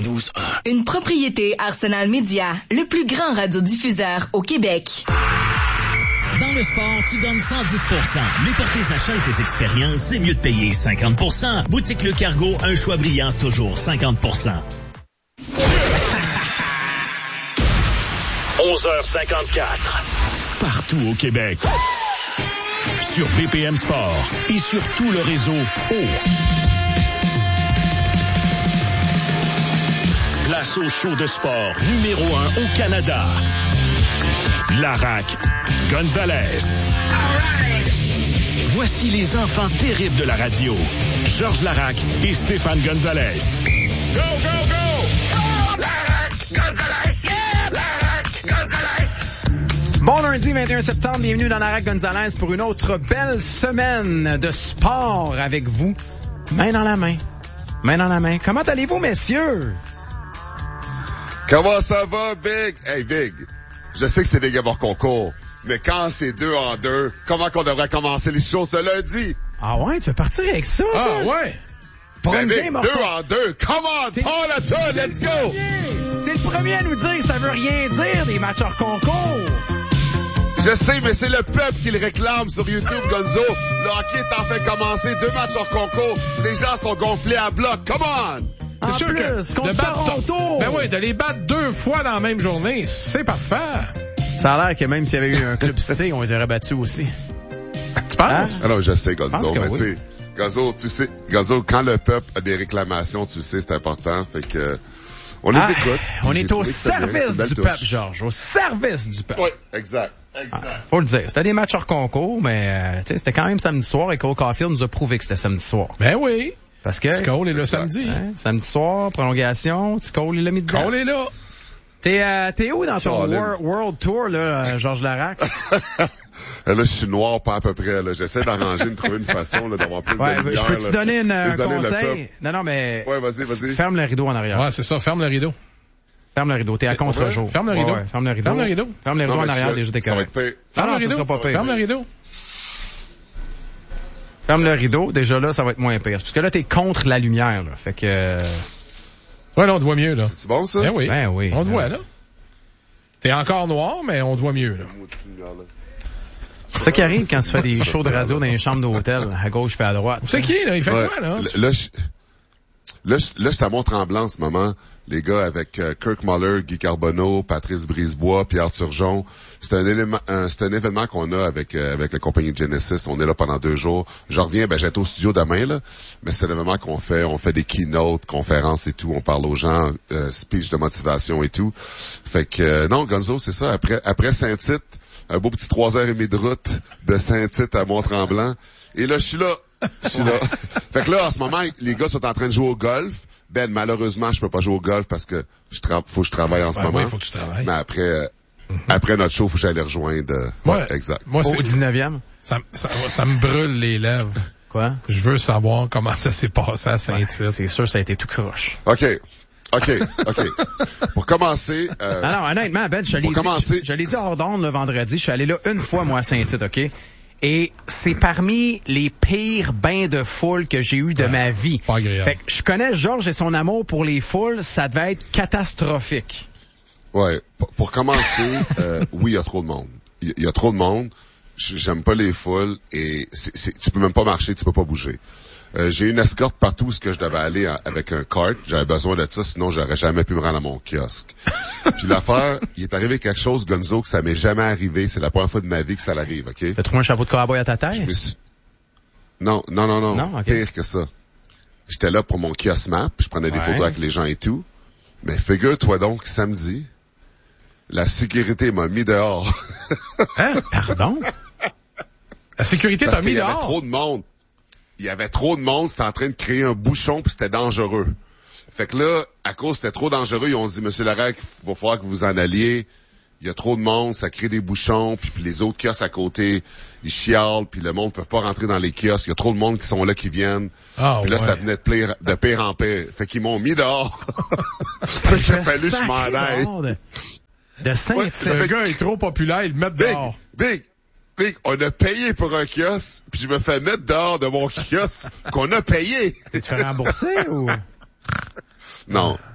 92.1. Une propriété Arsenal Média, le plus grand radiodiffuseur au Québec. Dans le sport, tu donnes 110%. Mais pour tes achats et tes expériences, c'est mieux de payer 50%. Boutique Le Cargo, un choix brillant, toujours 50%. 11h54. Partout au Québec. Sur BPM Sport et sur tout le réseau Place au show de sport numéro 1 au Canada. Larac Gonzalez. Voici les enfants terribles de la radio. Georges Larac et Stéphane Gonzalez. Go, go, go! Oh, Larac Gonzalez! Yeah! Larac Gonzalez! Bon lundi 21 septembre, bienvenue dans Larac Gonzalez pour une autre belle semaine de sport avec vous. Main dans la main. Main dans la main. Comment allez-vous, messieurs? Comment ça va, Big? Hey, Big, je sais que c'est des gabards concours, mais quand c'est 2 en 2, comment qu'on devrait commencer les choses ce lundi? Ah ouais, tu veux partir avec ça? Ah ouais? Pour Ben, une Big, game, 2 en 2, come on, parle à toi, let's go! T'es le premier à nous dire que ça veut rien dire, des matchs hors concours. Je sais, mais c'est le peuple qui le réclame sur YouTube, Gonzo. Le hockey est enfin commencé, 2 matchs hors concours. Les gens sont gonflés à bloc, come on! C'est En sûr plus, que contre de battre Toronto. Ben oui, de les battre 2 fois dans la même journée, c'est parfait. Ça a l'air que même s'il y avait eu un club C, on les aurait battus aussi. Tu penses? Alors, je sais, Gonzo, pense que mais oui. tu sais, Gonzo, quand le peuple a des réclamations, tu le sais, c'est important, fait que, on les écoute. On J'ai est au trouvé que c'était bien, c'est service une belle du touche. peuple, Georges. Au service du peuple. Oui, exact. Faut le dire. C'était des matchs hors concours, mais tu sais, c'était quand même samedi soir et Cole Caulfield nous a prouvé que c'était samedi soir. Ben oui. Parce que... Cole est le samedi. Hein, samedi soir, prolongation, Cole, il l'a mis dedans. Cole est là. T'es où dans ton World Tour, là, Georges Larac? Là, je suis noir pas à peu près, là. J'essaie d'arranger, de trouver une façon, là, d'avoir plus de lumière. Je peux te donner un Désolé, conseil? Non, mais... Ouais, vas-y. Ferme le rideau en arrière. Ouais, c'est ça, ferme le rideau. Ferme le rideau, t'es à contre-jour. Ferme le rideau. Ouais, ferme le rideau. Ferme le rideau. Ferme le rideau en arrière, déjà t'es ça va correct. être pire. Ferme le ça rideau. sera pas pire. Ferme le rideau. Ferme le rideau, déjà là, ça va être moins pire. Parce que là, t'es contre la lumière, là. Fait que... Ouais, là, on te voit mieux, là. C'est bon, ça? Ben oui. Ben oui. On te voit, là. T'es encore noir, mais on te voit mieux, là. C'est ça qui arrive quand tu fais des shows de radio dans les chambres d'hôtel, à gauche et à droite. C'est qui, là? Il fait Ouais. quoi, là? Là, je suis à Mont-Tremblant en ce moment. Les gars avec Kirk Muller, Guy Carbonneau, Patrice Brisebois, Pierre Turgeon. C'est un événement qu'on a avec la compagnie Genesis. On est là pendant 2 jours. Je reviens, j'étais au studio demain, là. Mais c'est un événement qu'on fait. On fait des keynotes, conférences et tout. On parle aux gens, speech de motivation et tout. Fait que, non, Gonzo, c'est ça. Après Saint-Tite, un beau petit 3h30 de route de Saint-Tite à Mont-Tremblant. Et là, je suis là. Fait que là, en ce moment, les gars sont en train de jouer au golf. Ben, malheureusement, je peux pas jouer au golf parce que faut que je travaille en ce moment. Oui, faut que tu travailles. Mais après notre show, faut que j'aille les rejoindre. Ouais. Exact. Moi, Au 19e. Ça me brûle les lèvres. Quoi? Je veux savoir comment ça s'est passé à Saint-Tite. C'est sûr, ça a été tout croche. OK. Pour commencer, Non, honnêtement, Ben, je l'ai dit hors d'onde le vendredi. Je suis allé là une fois, moi, à Saint-Tite, OK? Et c'est parmi les pires bains de foule que j'ai eu de ma vie. Pas agréable. Fait que je connais Georges et son amour pour les foules, ça devait être catastrophique. ouais, pour commencer, oui, il y a trop de monde. Il y a trop de monde. J'aime pas les foules et tu peux même pas marcher, tu peux pas bouger. J'ai une escorte partout où je devais aller avec un cart. J'avais besoin de ça, sinon j'aurais jamais pu me rendre à mon kiosque. Puis l'affaire, il est arrivé quelque chose, Gonzo, que ça m'est jamais arrivé. C'est la première fois de ma vie que ça l'arrive, OK? T'as trouvé un chapeau de cowboy à ta taille? Non. Non, OK. Pire que ça. J'étais là pour mon kiosque map, je prenais des photos avec les gens et tout. Mais figure-toi donc, samedi, la sécurité m'a mis dehors. Hein? Pardon? La sécurité t'a mis Il y avait dehors? trop de monde. Il y avait trop de monde, c'était en train de créer un bouchon, puis c'était dangereux. Fait que là, à cause c'était trop dangereux, ils ont dit, Monsieur Larac, il va falloir que vous en alliez. Il y a trop de monde, ça crée des bouchons, puis les autres kiosques à côté, ils chialent, puis le monde ne peut pas rentrer dans les kiosques. Il y a trop de monde qui sont là, qui viennent. Ah, puis là, ouais. ça venait de pire en pire. Fait qu'ils m'ont mis dehors. Fait qu'il a fallu que je m'en aille. De Saint-Tite. Le gars est trop populaire, ils le mettent dehors. Big, on a payé pour un kiosque, puis je me fais mettre dehors de mon kiosque qu'on a payé. Tu fais rembourser ou? Non.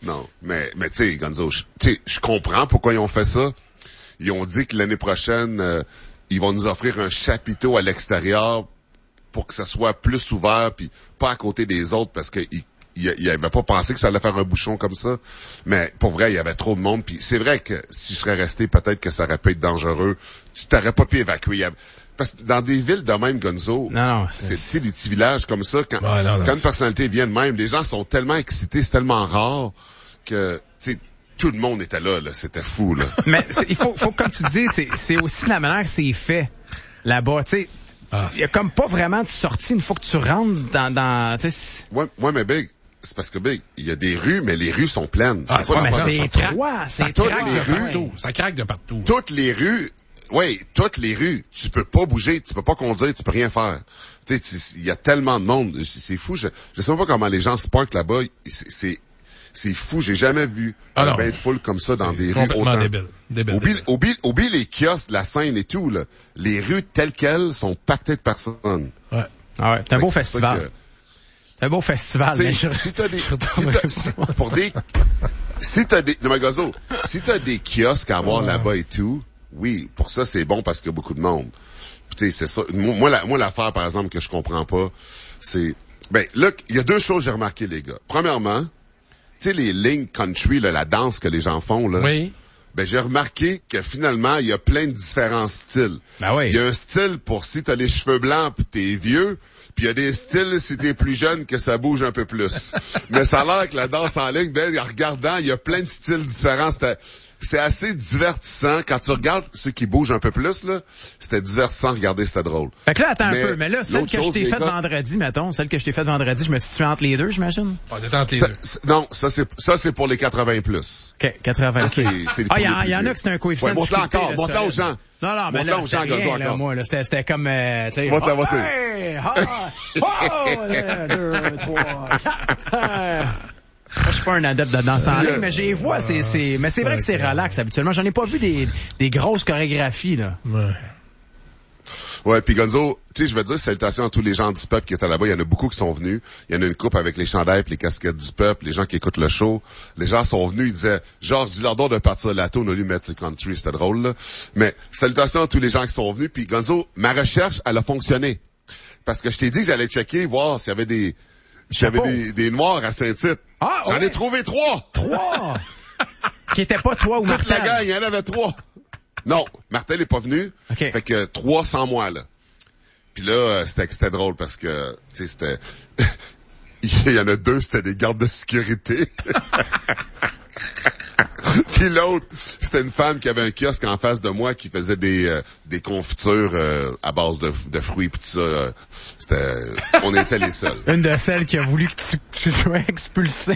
Non. Mais tu sais, Gonzo, je comprends pourquoi ils ont fait ça. Ils ont dit que l'année prochaine, ils vont nous offrir un chapiteau à l'extérieur pour que ça soit plus ouvert puis pas à côté des autres parce qu'ils avaient pas pensé que ça allait faire un bouchon comme ça. Mais pour vrai, il y avait trop de monde puis c'est vrai que si je serais resté, peut-être que ça aurait pu être dangereux. Tu t'aurais pas pu évacuer. Parce que dans des villes de même, Gonzo, c'est des petits villages comme ça, quand une personnalité vient de même, les gens sont tellement excités, c'est tellement rare que, tu sais, tout le monde était là, c'était fou, là. Mais il faut comme tu dis, c'est aussi la manière que c'est fait là-bas, tu sais. Il y a comme pas vraiment de sortie une fois que tu rentres dans ouais, mais Big, c'est parce que Big, il y a des rues, mais les rues sont pleines. C'est ça craque de partout. Toutes les rues, tu peux pas bouger, tu peux pas conduire, tu peux rien faire. Tu sais, il y a tellement de monde, c'est fou. Je sais pas comment les gens se parquent là-bas. C'est fou, j'ai jamais vu un bain de foule comme ça dans des rues autant. Débile. Oublie les kiosques de la scène et tout, là. Les rues telles quelles sont pactées de personnes. Ouais. Ah ouais, c'est un beau festival. C'est un beau festival. Si t'as des kiosques à avoir là-bas et tout, oui, pour ça c'est bon parce qu'il y a beaucoup de monde. Tu sais, c'est ça. Moi l'affaire par exemple que je comprends pas, c'est là, il y a deux choses que j'ai remarqué les gars. Premièrement, tu sais, les lignes country, là, la danse que les gens font, là. Oui. J'ai remarqué que finalement, il y a plein de différents styles. Ben oui. Il y a un style pour si t'as les cheveux blancs pis t'es vieux, puis il y a des styles si t'es plus jeune que ça bouge un peu plus. Mais ça a l'air que la danse en ligne, en regardant, il y a plein de styles différents. C'est assez divertissant. Quand tu regardes ceux qui bougent un peu plus, là, c'était divertissant de regarder, c'était drôle. Fait que là, attends un peu. Mais là, celle que je t'ai faite vendredi, mettons, je me situe entre les deux, j'imagine? On est entre les deux. Non, ça c'est pour les 80 plus. OK, 80. Il y en a que c'est un coefficient. Ouais, monte-là encore, monte-là aux gens. Non, mais là, c'était rien, là, moi, là, c'était comme, tu sais. Monte-là. Hey, 2, 3, 4. Moi, je suis pas un adepte de danse en ligne, mais j'ai vois, mais c'est vrai que c'est relax, habituellement. J'en ai pas vu des grosses chorégraphies, là. Ouais, puis Gonzo, tu sais, je veux dire salutations à tous les gens du peuple qui étaient là-bas. Il y en a beaucoup qui sont venus. Il y en a une couple avec les chandails et les casquettes du peuple, les gens qui écoutent le show. Les gens sont venus, ils disaient, genre, dis-leur donc de partir de la tour, on a lui mettre du country, c'était drôle, là. Mais salutations à tous les gens qui sont venus. Puis Gonzo, ma recherche, elle a fonctionné. Parce que je t'ai dit que j'allais checker, voir s'il y avait des Noirs à Saint-Tite. Ah, J'en ai trouvé 3! 3! Qui étaient pas toi ou Martin? Toute la gang, il y en avait 3. Non, Martin n'est pas venu. Okay. Fait que 3 sans moi, là. Puis là, c'était drôle parce que, tu sais, c'était... il y en a 2, c'était des gardes de sécurité. Puis l'autre, c'était une femme qui avait un kiosque en face de moi qui faisait des confitures à base de fruits pis tout ça. On était les seuls. Une de celles qui a voulu que tu sois expulsé.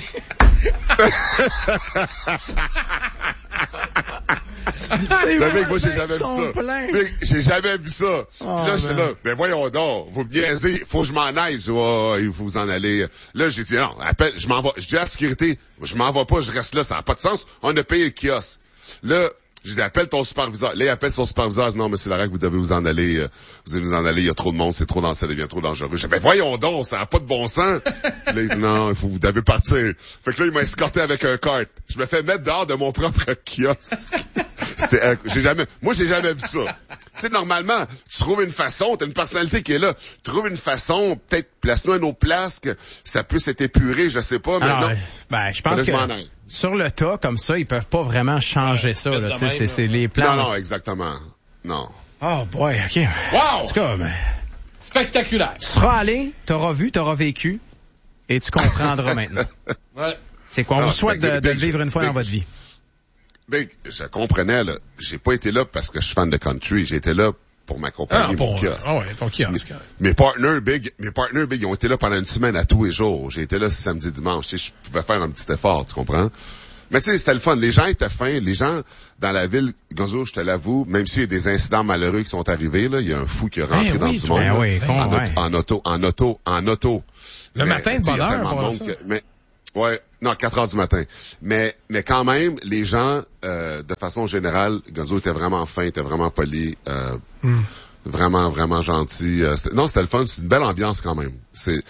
Mec, moi, j'ai jamais vu ça. Mec, j'ai jamais vu ça. Là, j'étais là, voyons donc, vous me niaisez, faut que je m'en aille. Je dis, il faut vous en aller. Là, j'ai dit, non, appelle, je m'en vais. Je dis à la sécurité, je m'en vais pas, je reste là, ça n'a pas de sens. On a payé le kiosque. Là, j'ai dit, appelle ton superviseur. Là, il appelle son superviseur. Non, monsieur Larac, vous devez vous en aller. Vous devez vous en aller. Il y a trop de monde. Ça devient trop dangereux. Je dis, voyons donc, ça n'a pas de bon sens. Là, il dit, non, vous devez partir. Fait que là, il m'a escorté avec un kart. Je me fais mettre dehors de mon propre kiosque. J'ai jamais vu ça. Tu sais, normalement, tu trouves une façon, t'as une personnalité qui est là. Tu trouves une façon, peut-être, place-nous à nos places, que ça puisse être épuré, je sais pas, mais non. Je pense que sur le tas, comme ça, ils peuvent pas vraiment changer ça, là. Tu sais, c'est les plans. Non, exactement. Non. Oh boy, OK. Wow! En tout cas, spectaculaire. Tu seras allé, t'auras vu, t'auras vécu, et tu comprendras maintenant. Ouais. C'est quoi, on vous souhaite de le vivre une fois dans votre vie. Big, je comprenais, là. J'ai pas été là parce que je suis fan de country. J'ai été là pour m'accompagner mon kiosque. Ah ouais, ton kiosque. Mes partners Big, ils ont été là pendant une semaine à tous les jours. J'ai été là samedi, dimanche. Tu sais, je pouvais faire un petit effort, tu comprends? Mais tu sais, c'était le fun. Les gens étaient fins. Les gens dans la ville, Gonzo, je te l'avoue, même s'il y a des incidents malheureux qui sont arrivés, là, il y a un fou qui est rentré dans du monde. En auto. Le matin de bonne heure, ouais, non, 4 heures du matin. Mais quand même, les gens, de façon générale, Gonzo était vraiment fin, était vraiment poli, vraiment, vraiment gentil. C'était le fun, c'est une belle ambiance quand même.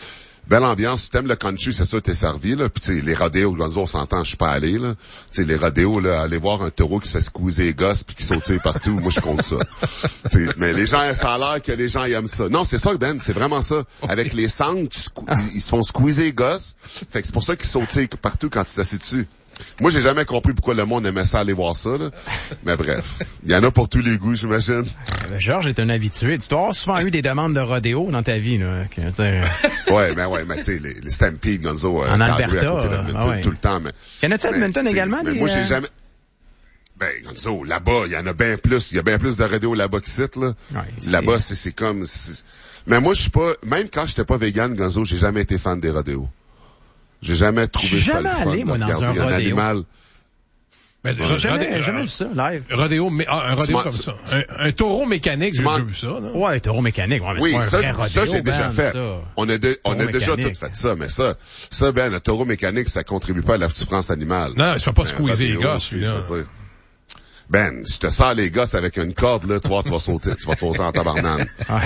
Belle ambiance. Si t'aimes le country, c'est sûr, t'es servi, là. Puis, tu sais, les rodéos, Gonzo, on s'entend, je suis pas allé, là. Tu sais, les rodéos, là, aller voir un taureau qui se fait squeezer les gosses puis qui sautille partout, moi, je compte ça. Tu sais, mais les gens, ça a l'air que les gens, ils aiment ça. Non, c'est ça, Ben, c'est vraiment ça. Avec les sangles, ils se font squeezer les gosses. Fait que c'est pour ça qu'ils sautillent partout quand tu t'assieds dessus. Moi, j'ai jamais compris pourquoi le monde aimait ça aller voir ça, là. Mais bref. Il y en a pour tous les goûts, j'imagine. Georges est un habitué. Tu dois avoir souvent eu des demandes de rodéo dans ta vie, là. Ouais, mais tu sais, les Stampede, Gonzo, en Alberta, tout le temps, mais. Y en a-tu à Edmonton également? Mais moi, j'ai jamais. Ben, Gonzo, là-bas, il y en a bien plus. Il y a bien plus de rodéo là-bas qu'ici, là. Ouais, là-bas, c'est comme, mais moi, je suis pas, même quand j'étais pas vegan, Gonzo, j'ai jamais été fan des rodéos. J'ai jamais trouvé ça le fun. Allé, moi, dans un rodéo. Animal. Ben, j'ai jamais vu ça, live. Rodéo, un rodéo comme ça. Un taureau mécanique, j'ai déjà vu ça, là. Ouais, un taureau mécanique. Ouais, mais oui, ça, rodéo, ça, j'ai déjà fait. Ça. On a déjà tout fait ça, mais ça, Ben, le taureau mécanique, ça contribue pas à la souffrance animale. Non, il se fait pas squeezer les gars, celui-là. Ben, si je te sors les gosses avec une corde, là, tu vas sauter en tabarnane.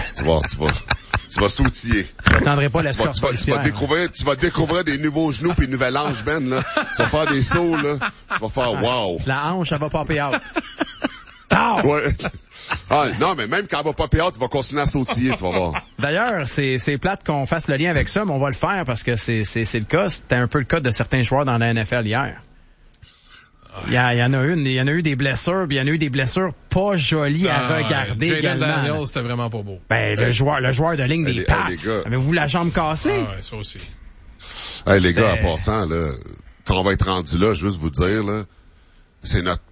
Tu vas sautiller. J'attendrai pas la sorte tu vas découvrir des nouveaux genoux puis une nouvelle hanche, Ben, là. Tu vas faire des sauts, là. Tu vas faire wow. La hanche, elle va popper out. Ouais. Ah, non, mais même quand elle va popper out, tu vas continuer à sautiller, tu vas voir. D'ailleurs, c'est plate qu'on fasse le lien avec ça, mais on va le faire parce que c'est le cas. C'était un peu le cas de certains joueurs dans la NFL hier. Il y en a eu des blessures, puis il y en a eu des blessures pas jolies à regarder également. Jayden Daniels, c'était vraiment pas beau. Ben, le joueur de ligne des Pats. Avez-vous la jambe cassée? Ah ouais, ça aussi. Hey, les gars, en passant, là, quand on va être rendu là, juste vous dire, là, c'est notre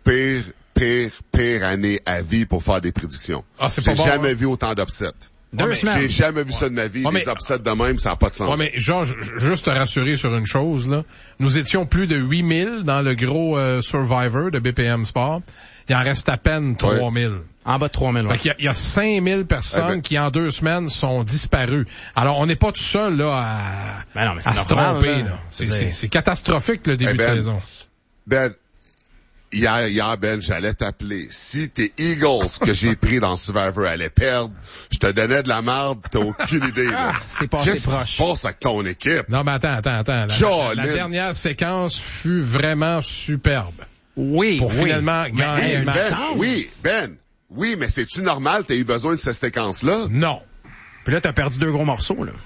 pire année à vie pour faire des prédictions. J'ai jamais vu autant d'upsets. J'ai jamais vu ça de ma vie. Les upsets de même, ça n'a pas de sens. Ouais, mais Georges, juste te rassurer sur une chose, là. Nous étions plus de 8000 dans le gros Survivor de BPM Sport. Il en reste à peine 3000. En bas de 3000, ouais. Il y a 5000 personnes qui, en 2 semaines, sont disparues. Alors, on n'est pas tout seul, là, à se tromper, là. C'est catastrophique, le début de saison. Ben, Hier, Ben, j'allais t'appeler. Si tes Eagles que j'ai pris dans Survivor allaient perdre, je te donnais de la merde, t'as aucune idée, là. C'était passé proche. Qu'est-ce qui se passe avec ton équipe? Non, mais attends. La dernière séquence fut vraiment superbe. Oui, pour finalement gagner le match. Oui, mais c'est-tu normal, t'as eu besoin de cette séquence-là? Non. Puis là, t'as perdu 2 gros morceaux, là.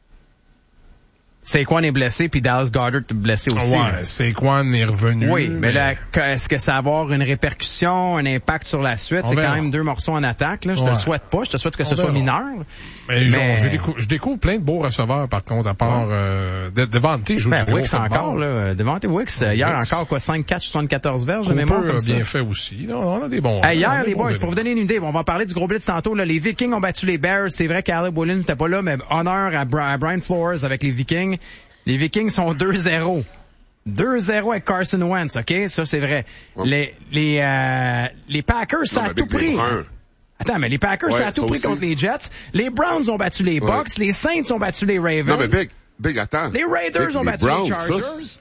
Saquon est blessé, puis Dallas Goedert est blessé aussi. Ouais, Saquon est revenu. Oui, mais là, est-ce que ça va avoir une répercussion, un impact sur la suite? C'est quand même 2 morceaux en attaque, là. Je te le souhaite pas. Je te souhaite que ce soit mineur. Mais je découvre plein de beaux receveurs, par contre, à part Devante joue du gros Wicks encore, là. Devante Wicks, hier encore, 5 catchs, 74 verges de mémoire. Cooper a bien fait aussi. On a des bons. Hier, les boys, pour vous donner une idée, on va parler du gros blitz tantôt, là. Les Vikings ont battu les Bears. C'est vrai qu'Alec Williams n'était pas là, mais honneur à Brian Flores avec les Vikings. Les Vikings sont 2-0. 2-0 avec Carson Wentz, OK? Ça, c'est vrai. Ouais. Les Packers, ça a tout pris. Attends, mais les Packers, ça a tout pris contre les Jets. Les Browns ont battu les Bucks. Les Saints ont battu les Ravens. Non, mais Big, attends. Les Raiders ont battu les Chargers.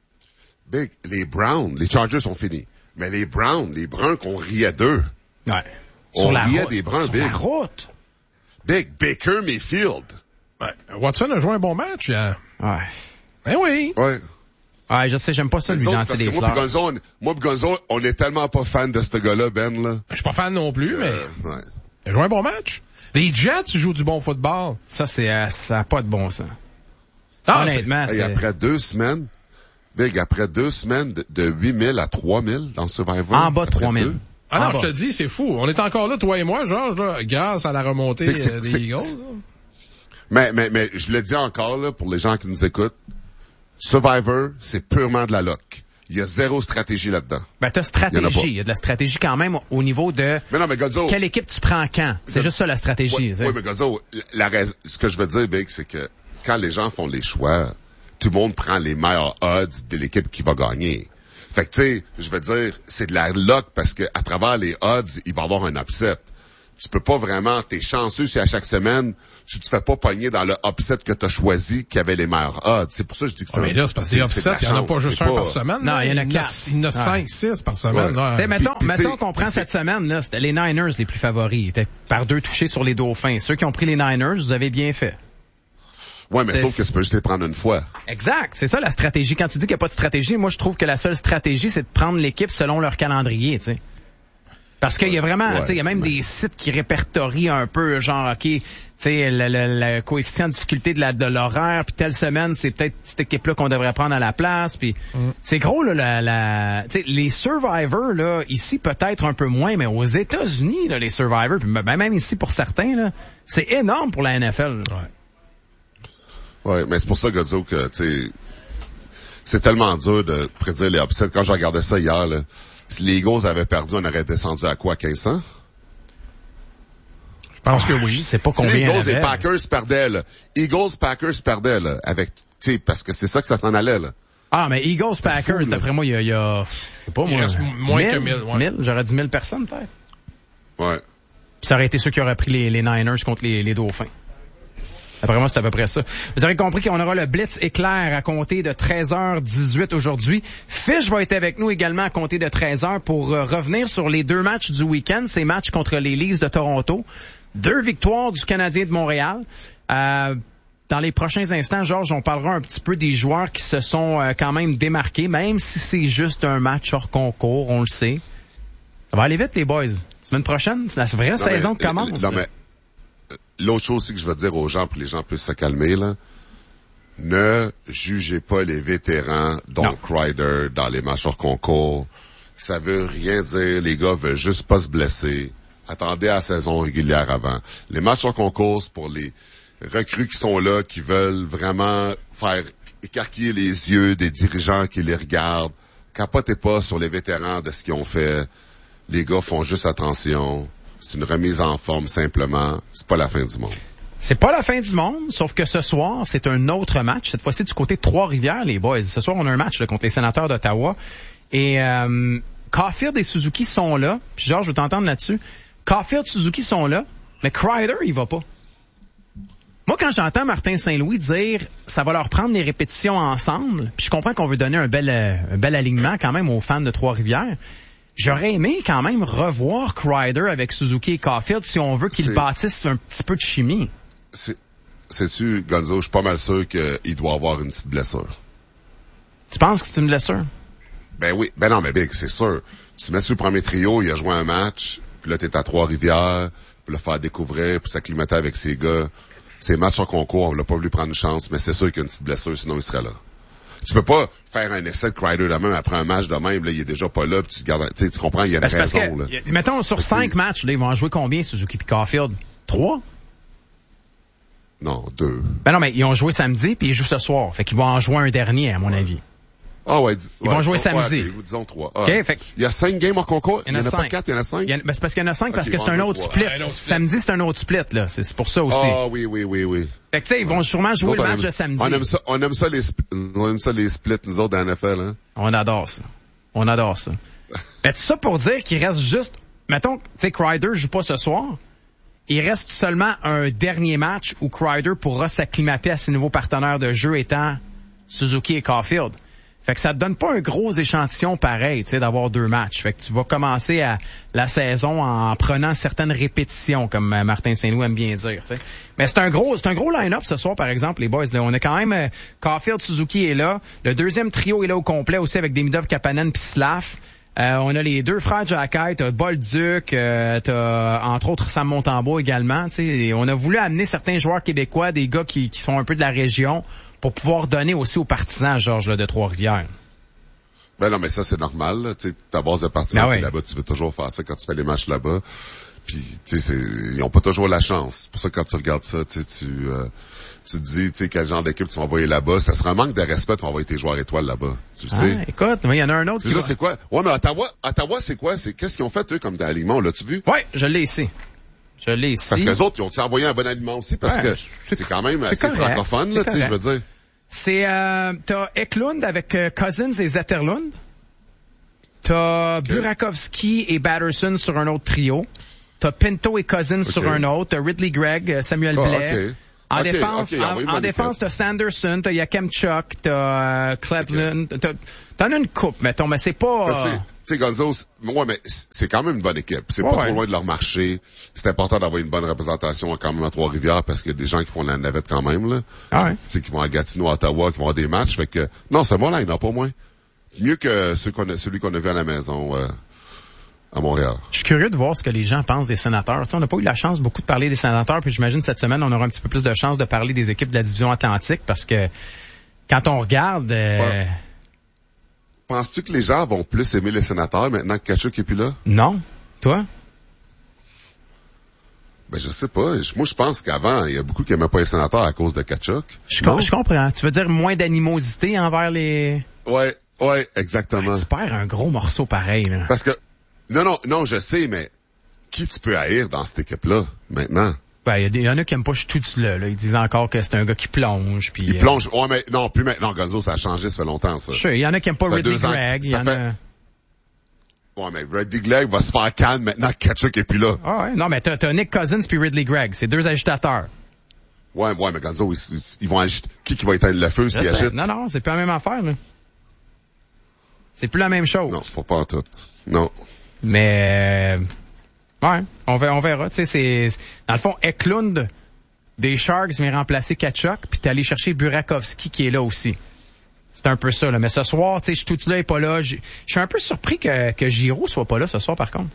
Les Chargers sont finis. Mais les Browns qu'on riait d'eux. Ouais. On riait des Browns, Big. Sur la route. Big, Baker Mayfield. Ouais. Watson a joué un bon match hier. Ouais. Ben oui. Ouais. Ouais, je sais, j'aime pas ça lui lancer des fleurs. Moi, Gonzo, on est tellement pas fan de ce gars-là, Ben, là. Je suis pas fan non plus, mais. Ouais. Il a joué un bon match. Les Jets jouent du bon football. Ça, ça a pas de bon sens. Honnêtement, c'est... Après 2 semaines, Big, de 8000 à 3000 dans Survivor. En bas de 3000. Ah non, je te dis, c'est fou. On est encore là, toi et moi, Georges, là, grâce à la remontée des Eagles. Mais je le dis encore, là, pour les gens qui nous écoutent, Survivor, c'est purement de la luck. Il y a 0 stratégie là-dedans. Ben, t'as stratégie. Il y a de la stratégie quand même au niveau de... Mais non, mais Gonzo... Quelle équipe tu prends quand? C'est juste ça, la stratégie. Oui, mais Gonzo, ce que je veux dire, Big, c'est que quand les gens font les choix, tout le monde prend les meilleurs odds de l'équipe qui va gagner. Fait que, tu sais, je veux dire, c'est de la luck parce que à travers les odds, il va y avoir un upset. Tu peux pas vraiment, t'es chanceux si à chaque semaine, tu te fais pas pogner dans le upset que t'as choisi qui avait les meilleurs odds. C'est pour ça que je dis que c'est... Mais là, c'est parce que les upsets, il y en a pas juste un par semaine. Non, il y en a 4. Il y en a 5, 6 par semaine. Ouais. Mettons qu'on prend cette semaine, là, c'était les Niners les plus favoris. Ils étaient par 2 touchés sur les Dauphins. Ceux qui ont pris les Niners, vous avez bien fait. Ouais, mais sauf que tu peux juste les prendre une fois. Exact. C'est ça la stratégie. Quand tu dis qu'il n'y a pas de stratégie, moi je trouve que la seule stratégie, c'est de prendre l'équipe selon leur calendrier, tu sais. Parce qu'il y a vraiment, tu sais, il y a même des sites qui répertorient un peu, genre, OK, tu sais, le coefficient de difficulté de l'horaire, puis telle semaine, c'est peut-être cette équipe-là qu'on devrait prendre à la place, puis c'est gros, là, tu sais, les Survivors, là, ici, peut-être un peu moins, mais aux États-Unis, là, les Survivors, puis même ici pour certains, là, c'est énorme pour la NFL. Ouais, mais c'est pour ça, Godzo, que, tu sais, c'est tellement dur de prédire les upsets. Quand je regardais ça hier, là, si les Eagles avaient perdu, on aurait descendu à quoi, 1500? Je pense que oui. Je sais pas combien. Si les Eagles et Packers perdaient, là. Packers perdaient, là. Avec, tu sais, parce que c'est ça que ça s'en allait, là. Ah, mais Eagles, Packers, d'après moi, il y a, je sais pas, moi. Moins que 1000, ouais. 1000, j'aurais dit 1000 personnes, peut-être. Ouais. Puis ça aurait été ceux qui auraient pris les Niners contre les Dauphins. Après moi, c'est à peu près ça. Vous aurez compris qu'on aura le Blitz éclair à compter de 13h18 aujourd'hui. Fish va être avec nous également à compter de 13h pour revenir sur les 2 matchs du week-end. Ces matchs contre les Leafs de Toronto. 2 victoires du Canadien de Montréal. Dans les prochains instants, Georges, on parlera un petit peu des joueurs qui se sont quand même démarqués, même si c'est juste un match hors concours, on le sait. Ça va aller vite, les boys. Semaine prochaine, c'est la vraie saison qui commence. Non, mais l'autre chose aussi que je veux dire aux gens, pour que les gens puissent se calmer, là, ne jugez pas les vétérans, dont Kreider, dans les matchs hors concours. Ça veut rien dire. Les gars veulent juste pas se blesser. Attendez à la saison régulière avant. Les matchs hors concours, c'est pour les recrues qui sont là, qui veulent vraiment faire écarquiller les yeux des dirigeants qui les regardent. Capotez pas sur les vétérans de ce qu'ils ont fait. Les gars font juste attention. C'est une remise en forme, simplement. C'est pas la fin du monde. C'est pas la fin du monde, sauf que ce soir, c'est un autre match. Cette fois-ci, du côté de Trois-Rivières, les boys. Ce soir, on a un match là, contre les Sénateurs d'Ottawa. Et Caulfield et Suzuki sont là. Puis Georges, je veux t'entendre là-dessus. Caulfield et Suzuki sont là, mais Kreider, il va pas. Moi, quand j'entends Martin Saint-Louis dire ça va leur prendre les répétitions ensemble, puis je comprends qu'on veut donner un bel alignement quand même aux fans de Trois-Rivières, j'aurais aimé quand même revoir Kreider avec Suzuki et Caulfield si on veut qu'ils bâtissent un petit peu de chimie. Sais-tu, Gonzo, je suis pas mal sûr qu'il doit avoir une petite blessure. Tu penses que c'est une blessure? Ben oui. Ben non, mais Big, c'est sûr. Tu mets sur le premier trio, il a joué un match, puis là, t'es à Trois-Rivières, puis le faire découvrir, puis s'acclimater avec ses gars. Ces matchs en concours, on l'a pas voulu prendre une chance, mais c'est sûr qu'il y a une petite blessure, sinon il serait là. Tu peux pas faire un essai de Kreider de même après un match de même, là, il est déjà pas là, puis tu gardes, tu comprends, il y a une raison, là. Mettons, sur 5 matchs, là, ils vont en jouer combien, Suzuki et Caulfield? 3? Non, 2. Ben non, mais ils ont joué samedi, puis ils jouent ce soir. Fait qu'ils vont en jouer un dernier, à mon avis. Ah ouais. Ils vont jouer samedi. Okay, disons 3. Ah. Okay, fait... Il y a 5 games en concours? Il y en a pas 4, il y en a 5? Ben c'est parce qu'il y en a 5 parce que c'est un autre split. Samedi, c'est un autre split, là. C'est pour ça aussi. Ah oui. Fait que tu sais, ils vont sûrement jouer le match de samedi. On aime ça les splits, nous autres, dans la NFL, hein? On adore ça. Fait tout ça pour dire qu'il reste juste, mettons, tu sais, Kreider joue pas ce soir. Il reste seulement un dernier match où Kreider pourra s'acclimater à ses nouveaux partenaires de jeu étant Suzuki et Caulfield. Fait que ça te donne pas un gros échantillon pareil, tu sais, d'avoir 2 matchs. Fait que tu vas commencer la saison en prenant certaines répétitions, comme Martin Saint-Louis aime bien dire, tu sais. Mais c'est un gros line-up ce soir, par exemple, les boys. Là, on a quand même Caulfield, Suzuki est là. Le deuxième trio est là au complet aussi avec Demidov, Kapanen puis Slav. On a les 2 frères Jacky, t'as Bolduc, t'as entre autres Sam Montembeau également. Tu sais, on a voulu amener certains joueurs québécois, des gars qui sont un peu de la région, pour pouvoir donner aussi aux partisans, Georges, là, de Trois-Rivières. Ben non, mais ça, c'est normal, là. Tu sais, ta base de partisans, là-bas, tu veux toujours faire ça quand tu fais les matchs là-bas. Puis, tu sais, ils ont pas toujours la chance. C'est pour ça que quand tu regardes ça, tu sais, tu te dis, tu sais, quel genre d'équipe tu vas envoyer là-bas. Ça serait un manque de respect de envoyer tes joueurs étoiles là-bas. Tu le sais. Écoute, il y en a un autre c'est qui c'est quoi? Ouais, mais Ottawa, c'est quoi? Qu'est-ce qu'ils ont fait, eux, comme alignement? L'as-tu vu? Ouais, je l'ai ici. Parce que les autres, ils ont envoyé un bon aliment aussi, parce que c'est quand même assez francophone, là, tu sais, je veux dire. C'est, t'as Eklund avec Cousins et Zetterlund. T'as Burakovsky et Batterson sur un autre trio. T'as Pinto et Cousins sur un autre. T'as Ridley Gregg, Samuel Blais. En défense, t'as Sanderson, t'as Yakemchuk, t'as Cleveland, t'en as une coupe, mettons, mais c'est pas... Tu sais, Gonzo, mais c'est quand même une bonne équipe. C'est pas trop loin de leur marché. C'est important d'avoir une bonne représentation quand même à Trois-Rivières parce qu'il y a des gens qui font la navette quand même, là. Ah ouais. Tu sais, qui vont à Gatineau, à Ottawa, qui vont avoir des matchs. Fait que, non, c'est bon, là, il n'y en a pas moins. Mieux que celui qu'on a vu à la maison, à Montréal. Je suis curieux de voir ce que les gens pensent des Sénateurs. Tu sais, on n'a pas eu la chance beaucoup de parler des Sénateurs, puis j'imagine cette semaine, on aura un petit peu plus de chance de parler des équipes de la division Atlantique parce que quand on regarde... Penses-tu que les gens vont plus aimer les Sénateurs maintenant que Tkachuk est plus là? Non. Toi? Ben, je sais pas. Moi, je pense qu'avant, il y a beaucoup qui n'aimaient pas les Sénateurs à cause de Tkachuk. Je comprends. Tu veux dire moins d'animosité envers les... Ouais, exactement. Ouais, tu perds un gros morceau pareil, là. Parce que, non, je sais, mais qui tu peux haïr dans cette équipe-là, maintenant? Ben, il y en a qui aiment pas tout cela, là. Ils disent encore que c'est un gars qui plonge, puis... Il plonge. Ouais, mais non, plus maintenant, Gonzo, ça a changé, ça fait longtemps, ça. Il y en a qui aiment pas Ridley Gregg, Ouais, mais Ridley Gregg va se faire calme maintenant que Tkachuk est plus là. Ah ouais. Non, mais t'as Nick Cousins puis Ridley Gregg. C'est deux agitateurs. Ouais, mais Gonzo, ils vont agiter. Qui va éteindre le feu s'ils agitent? Non, c'est plus la même affaire, là. C'est plus la même chose. Non, pas en tout. Non. Mais, ouais, on verra. Tu sais, c'est, dans le fond, Eklund des Sharks vient remplacer Tkachuk, puis t'es allé chercher Burakovsky qui est là aussi. C'est un peu ça, là. Mais ce soir, tu sais, Stützle est pas là. Je suis un peu surpris que Giroux soit pas là ce soir, par contre.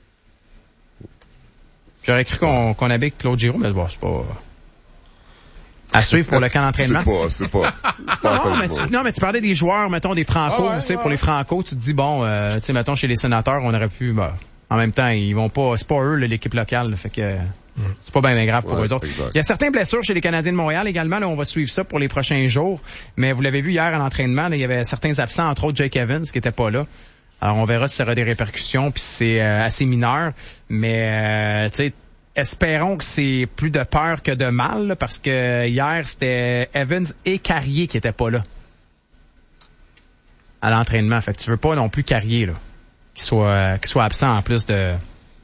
J'aurais cru qu'on avait Claude Giroux, mais bon, c'est pas... À suivre pour le camp d'entraînement. C'est pas non, mais tu parlais des joueurs, mettons, des Franco, tu sais, pour les Franco, tu te dis, bon, tu sais, mettons, chez les Sénateurs, on aurait pu, en même temps, ils vont pas, c'est pas eux, là, l'équipe locale, là, fait que c'est pas bien grave pour eux autres. Exact. Il y a certaines blessures chez les Canadiens de Montréal également, là, on va suivre ça pour les prochains jours, mais vous l'avez vu hier à l'entraînement, là, il y avait certains absents, entre autres Jake Evans, qui était pas là. Alors, on verra si ça aura des répercussions, puis c'est assez mineur, mais, tu sais, espérons que c'est plus de peur que de mal, là, parce que hier, c'était Evans et Carrier qui étaient pas là à l'entraînement. Fait que tu veux pas non plus Carrier, là, qui soit absent en plus de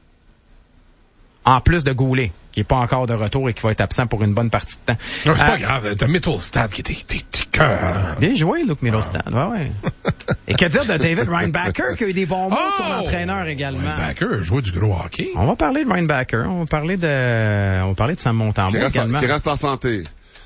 Goulet, qui est pas encore de retour et qui va être absent pour une bonne partie de temps. Non, c'est pas grave. T'as Mittelstadt qui était cœur. Bien joué, Luke Mittelstadt. Ouais. Et que dire de David Reinbacher qui a eu des bons mots de son entraîneur également. Reinbacher jouait du gros hockey. On va parler de Reinbacher. On va parler de Sam Montembeault également. Qui reste en santé.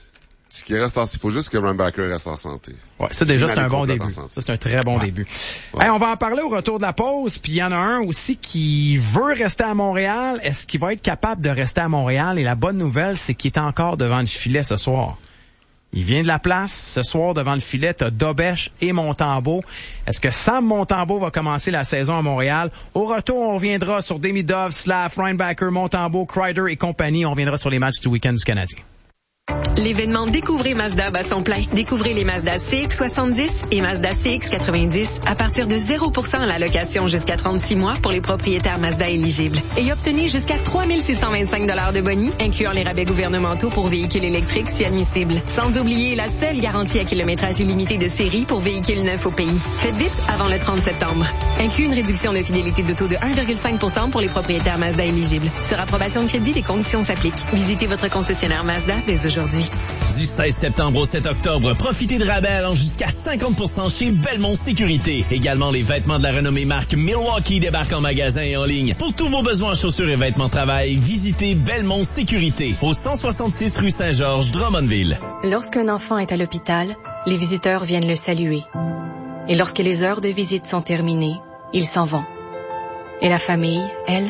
Il faut juste que Reinbacher reste en santé. Ouais, ça déjà, c'est un bon début. Ça, c'est un très bon début. Ouais. Hey, on va en parler au retour de la pause, puis il y en a un aussi qui veut rester à Montréal. Est-ce qu'il va être capable de rester à Montréal? Et la bonne nouvelle, c'est qu'il est encore devant le filet ce soir. Il vient de la place. Ce soir, devant le filet, t'as Dobèche et Montembeault. Est-ce que Sam Montembeault va commencer la saison à Montréal? Au retour, on reviendra sur Demidov, Slav, Reinbacher, Montembeault, Kreider et compagnie. On reviendra sur les matchs du week-end du Canadien. L'événement Découvrez Mazda bat son plein. Découvrez les Mazda CX-70 et Mazda CX-90 à partir de 0% à la location jusqu'à 36 mois pour les propriétaires Mazda éligibles. Et obtenez jusqu'à 3 625 $ de boni, incluant les rabais gouvernementaux pour véhicules électriques si admissibles. Sans oublier la seule garantie à kilométrage illimité de série pour véhicules neufs au pays. Faites vite avant le 30 septembre. Inclut une réduction de fidélité d'auto de 1,5% pour les propriétaires Mazda éligibles. Sur approbation de crédit, les conditions s'appliquent. Visitez votre concessionnaire Mazda dès aujourd'hui. Du 16 septembre au 7 octobre, profitez de rabais allant jusqu'à 50% chez Belmont Sécurité. Également, les vêtements de la renommée marque Milwaukee débarquent en magasin et en ligne. Pour tous vos besoins en chaussures et vêtements de travail, visitez Belmont Sécurité au 166 rue Saint-Georges, Drummondville. Lorsqu'un enfant est à l'hôpital, les visiteurs viennent le saluer. Et lorsque les heures de visite sont terminées, ils s'en vont. Et la famille, elle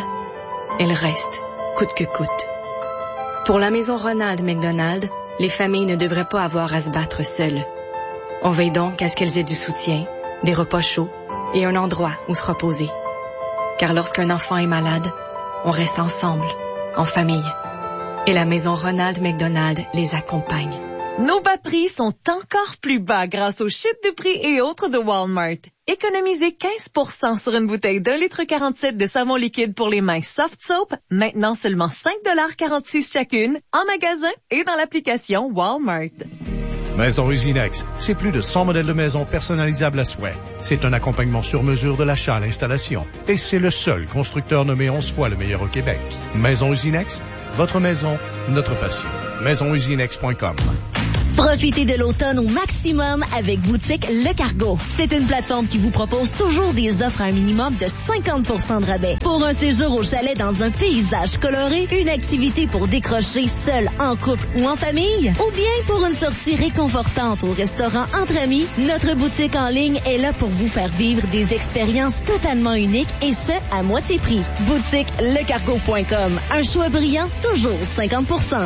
reste, coûte que coûte. Pour la maison Ronald McDonald, les familles ne devraient pas avoir à se battre seules. On veille donc à ce qu'elles aient du soutien, des repas chauds et un endroit où se reposer. Car lorsqu'un enfant est malade, on reste ensemble, en famille. Et la maison Ronald McDonald les accompagne. Nos bas prix sont encore plus bas grâce aux chutes de prix et autres de Walmart. Économisez 15% sur une bouteille d'1,47 litre de savon liquide pour les mains Soft Soap, maintenant seulement 5,46 $ chacune, en magasin et dans l'application Walmart. Maison Usinex, c'est plus de 100 modèles de maisons personnalisables à souhait. C'est un accompagnement sur mesure de l'achat à l'installation. Et c'est le seul constructeur nommé 11 fois le meilleur au Québec. Maison Usinex, votre maison, notre passion. MaisonUsinex.com. Profitez de l'automne au maximum avec Boutique Le Cargo. C'est une plateforme qui vous propose toujours des offres à un minimum de 50% de rabais. Pour un séjour au chalet dans un paysage coloré, une activité pour décrocher seul, en couple ou en famille, ou bien pour une sortie réconfortante au restaurant entre amis, notre boutique en ligne est là pour vous faire vivre des expériences totalement uniques et ce, à moitié prix. BoutiqueLeCargo.com. Un choix brillant, toujours 50%.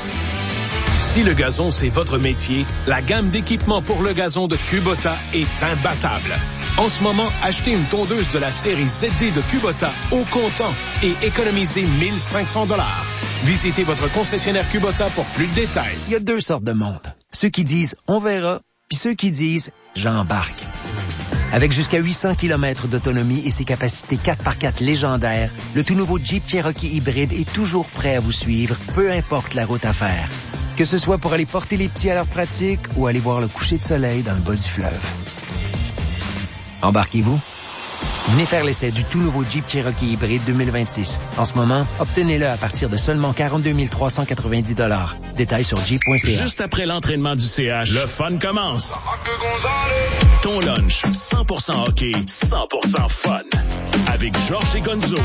Si le gazon, c'est votre métier, la gamme d'équipements pour le gazon de Kubota est imbattable. En ce moment, achetez une tondeuse de la série ZD de Kubota au comptant et économisez 1 500 $. Visitez votre concessionnaire Kubota pour plus de détails. Il y a deux sortes de monde. Ceux qui disent « on verra », puis ceux qui disent « j'embarque ». Avec jusqu'à 800 km d'autonomie et ses capacités 4x4 légendaires, le tout nouveau Jeep Cherokee hybride est toujours prêt à vous suivre, peu importe la route à faire. Que ce soit pour aller porter les petits à leur pratique ou aller voir le coucher de soleil dans le bas du fleuve. Embarquez-vous? Venez faire l'essai du tout nouveau Jeep Cherokee hybride 2026. En ce moment, obtenez-le à partir de seulement 42 390 $. Détails sur jeep.ca. Juste après l'entraînement du CH, le fun commence. Ton lunch, 100% hockey, 100% fun. Avec Georges et Gonzo,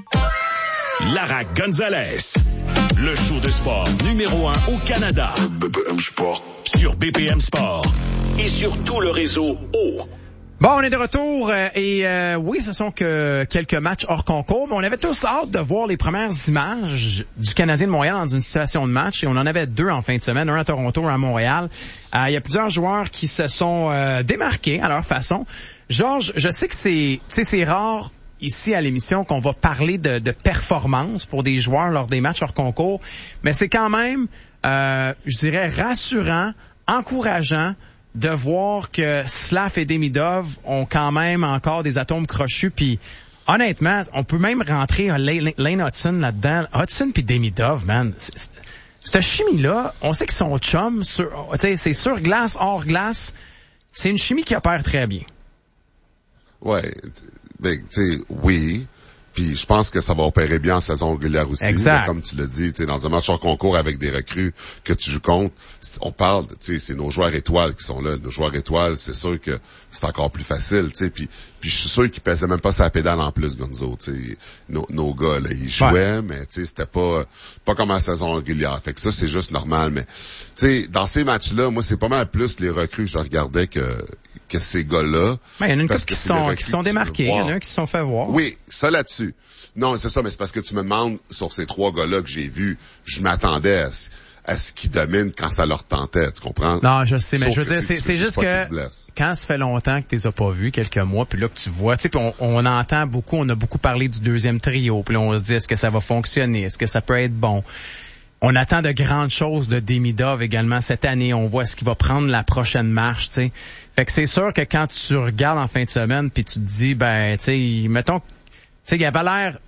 Larac Gonzalez. Le show de sport numéro 1 au Canada. BPM Sport. Sur BPM Sport. Et sur tout le réseau O. Bon, on est de retour oui, ce sont que quelques matchs hors concours, mais on avait tous hâte de voir les premières images du Canadien de Montréal dans une situation de match et on en avait deux en fin de semaine, un à Toronto, un à Montréal. Il y a plusieurs joueurs qui se sont démarqués à leur façon. Georges, je sais que c'est rare ici à l'émission qu'on va parler de performance pour des joueurs lors des matchs hors concours, mais c'est quand même, je dirais, rassurant, encourageant de voir que Slav et Demidov ont quand même encore des atomes crochus. Puis honnêtement, on peut même rentrer Lane Hudson là-dedans. Hudson puis Demidov, man, cette chimie-là, on sait qu'ils sont chums. C'est sur glace, hors glace. C'est une chimie qui opère très bien. Ouais, ben, tu sais, oui. Puis je pense que ça va opérer bien en saison régulière aussi. Exact. Mais comme tu l'as dit, dans un match en concours avec des recrues que tu joues contre, on parle, c'est nos joueurs étoiles qui sont là. Nos joueurs étoiles, c'est sûr que c'est encore plus facile, tu sais. Puis je suis sûr qu'ils pesaient même pas sa pédale en plus, Gonzo. Nos gars, là, ils jouaient, mais c'était pas comme en saison régulière. Fait que ça, c'est juste normal. Mais tu sais, dans ces matchs-là, moi, c'est pas mal plus les recrues que je regardais que ces gars-là. Ben, il y en a une couple qui sont démarqués, il y en a un qui se sont fait voir. Oui, ça là-dessus. Non, c'est ça, mais c'est parce que tu me demandes sur ces trois gars-là que j'ai vus, je m'attendais à ce qu'ils dominent quand ça leur tentait, tu comprends? Non, je sais, mais Sauf je veux dire, c'est juste que quand ça fait longtemps que tu les as pas vus, quelques mois, puis là que tu vois, tu sais, on entend beaucoup, on a beaucoup parlé du deuxième trio, puis là on se dit, est-ce que ça va fonctionner? Est-ce que ça peut être bon? On attend de grandes choses de Demidov également cette année. On voit ce qu'il va prendre la prochaine marche, tu sais. Fait que c'est sûr que quand tu regardes en fin de semaine puis tu te dis, ben, tu sais, mettons, tu sais, il avait l'air,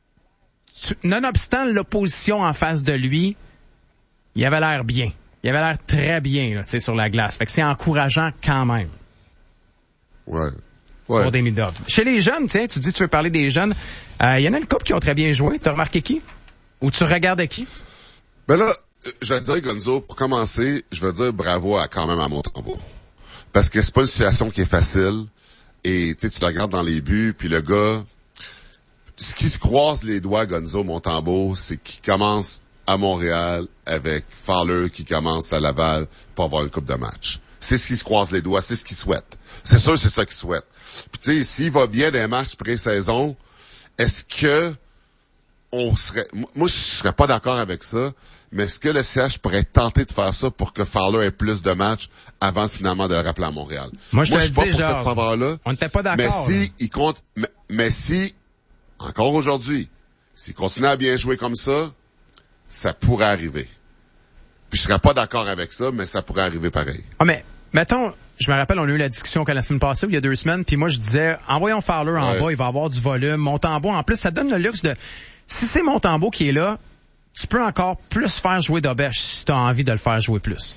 nonobstant l'opposition en face de lui, il avait l'air bien. Il avait l'air très bien, là, tu sais, sur la glace. Fait que c'est encourageant quand même. Ouais. Pour Demidov. Chez les jeunes, tu sais, tu dis tu veux parler des jeunes. Il y en a une couple qui ont très bien joué. T'as remarqué qui? Ou tu regardais qui? Ben là, je vais te dire, Gonzo, pour commencer, je vais dire bravo quand même à Montembeault. Parce que c'est pas une situation qui est facile. Et tu le regardes dans les buts, puis le gars, ce qui se croise les doigts, Gonzo, Montembeault, c'est qu'il commence à Montréal avec Fowler qui commence à Laval pour avoir une coupe de match. C'est ce qui se croise les doigts, c'est ce qu'il souhaite. C'est sûr, c'est ça qu'il souhaite. Puis tu sais, s'il va bien dans les matchs pré-saison, est-ce que on serait, moi je serais pas d'accord avec ça, mais est-ce que le CH pourrait tenter de faire ça pour que Fowler ait plus de matchs avant finalement de le rappeler à Montréal? Moi je suis pas pour cette faveur-là. On n'était pas d'accord. Mais si il compte, mais si, encore aujourd'hui, s'il continue à bien jouer comme ça pourrait arriver. Puis je serais pas d'accord avec ça, mais ça pourrait arriver pareil. Ah, mais, mettons, je me rappelle, on a eu la discussion la semaine passée, il y a 2 semaines, puis moi je disais, envoyons Fowler en bas, il va avoir du volume. Montembeault, en plus, ça donne le luxe de, si c'est Montembeault qui est là, tu peux encore plus faire jouer Dobèche si tu as envie de le faire jouer plus.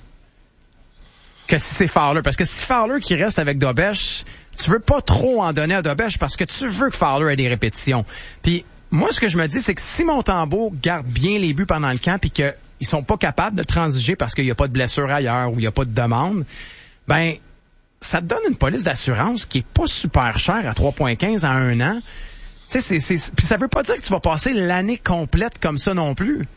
Que si c'est Fowler. Parce que si Fowler qui reste avec Dobèche, tu veux pas trop en donner à Dobèche parce que tu veux que Fowler ait des répétitions. Puis moi, ce que je me dis, c'est que si Montembeault garde bien les buts pendant le camp puis que ils sont pas capables de transiger parce qu'il y a pas de blessure ailleurs ou il y a pas de demande, ben ça te donne une police d'assurance qui est pas super chère à 3,15 à 1 an. Tu sais, puis ça veut pas dire que tu vas passer l'année complète comme ça non plus.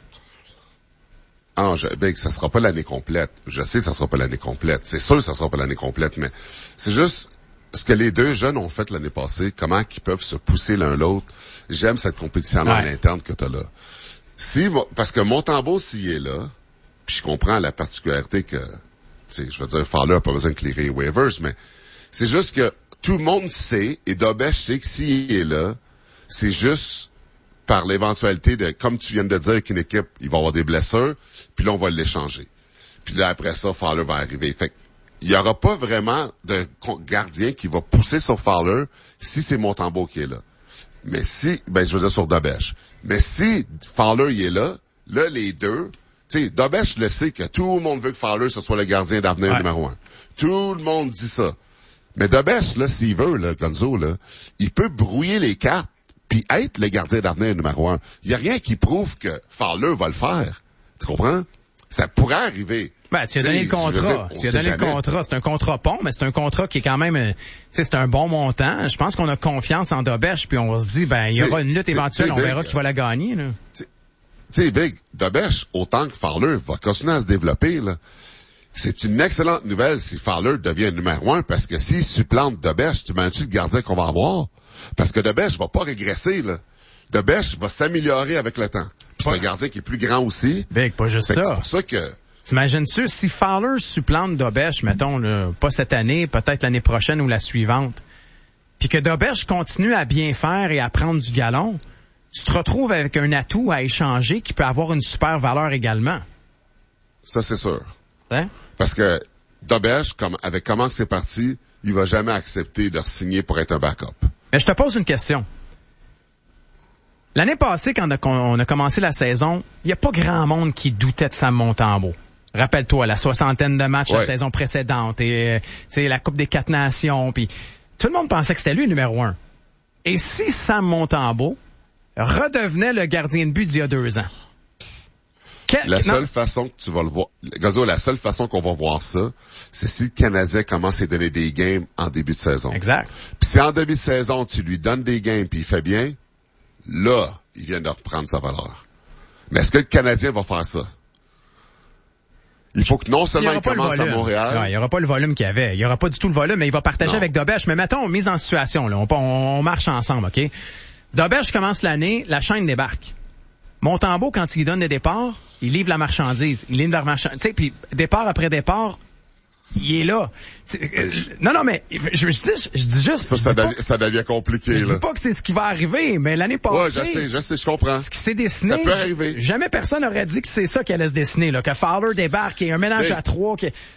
Ah non, ça sera pas l'année complète. Je sais que ça sera pas l'année complète. C'est sûr que ça sera pas l'année complète, mais c'est juste ce que les deux jeunes ont fait l'année passée, comment ils peuvent se pousser l'un l'autre. J'aime cette compétition-là à l'interne que t'as là. Parce que Montembeault, s'il est là, puis je comprends la particularité que, je veux dire, Fowler n'a pas besoin de clearer les waivers, mais c'est juste que tout le monde sait, et Dobèche sait que s'il est là, c'est juste par l'éventualité de, comme tu viens de dire, qu'une équipe, il va avoir des blessures, puis là, on va l'échanger. Puis là, après ça, Fowler va arriver. Fait il y aura pas vraiment de gardien qui va pousser sur Fowler si c'est Montembeault qui est là. Mais si, je veux dire sur Dobèche. Mais si Fowler, il est là, les deux, tu sais, Dobèche le sait que tout le monde veut que Fowler, ce soit le gardien d'avenir numéro 1. Tout le monde dit ça. Mais Dobèche, là, s'il veut, là, Gonzo, là, il peut brouiller les cartes puis être le gardien d'avenir numéro 1. Il y a rien qui prouve que Fowler va le faire. Tu comprends? Ça pourrait arriver. Tu as donné le contrat. C'est un contrat pont, mais c'est un contrat qui est quand même, c'est un bon montant. Je pense qu'on a confiance en Dobèche, puis on se dit, il y aura une lutte éventuelle, on verra qui va la gagner, là. Tu sais, Big, Dobèche, autant que Fowler va continuer à se développer, là. C'est une excellente nouvelle si Fowler devient numéro 1, parce que s'il supplante Dobèche, tu imagines le gardien qu'on va avoir? Parce que Dobèche va pas régresser, là. Dobèche va s'améliorer avec le temps. Puis c'est un gardien qui est plus grand aussi. Big, pas juste ça. C'est pour ça que... T'imagines-tu, si Fowler supplante Dobèche, mettons, là, pas cette année, peut-être l'année prochaine ou la suivante, puis que Dobèche continue à bien faire et à prendre du galon, tu te retrouves avec un atout à échanger qui peut avoir une super valeur également. Ça, c'est sûr. Hein? Parce que Dobèche, avec comment c'est parti, il va jamais accepter de re-signer pour être un backup. Mais je te pose une question. L'année passée, quand on a commencé la saison, il n'y a pas grand monde qui doutait de Sam Montembeault. Rappelle-toi, la 60aine de matchs la saison précédente et la Coupe des 4 Nations. Puis tout le monde pensait que c'était lui le numéro 1. Et si Sam Montembeault redevenait le gardien de but d'il y a 2 ans? La seule façon que tu vas le voir, Gonzo, la seule façon qu'on va voir ça, c'est si le Canadien commence à donner des games en début de saison. Exact. Puis si en début de saison, tu lui donnes des games puis il fait bien, là, il vient de reprendre sa valeur. Mais est-ce que le Canadien va faire ça? Il faut que non seulement il commence à Montréal... Non, il n'y aura pas le volume qu'il y avait. Il n'y aura pas du tout le volume, mais il va partager avec Dobèche. Mais mettons, mise en situation, là, on marche ensemble, OK? Dobèche commence l'année, la chaîne débarque. Montembeault, quand il donne des départs, il livre la marchandise. Il livre la marchandise. Tu sais, puis départ après départ, il est là. Non, mais je dis juste... Ça devient compliqué, là. Je dis pas que c'est ce qui va arriver, mais l'année passée... Ouais, je sais, je comprends. Ce qui s'est dessiné... Ça peut arriver. Jamais personne n'aurait dit que c'est ça qui allait se dessiner, là. Que Fowler débarque, et un mélange à 3,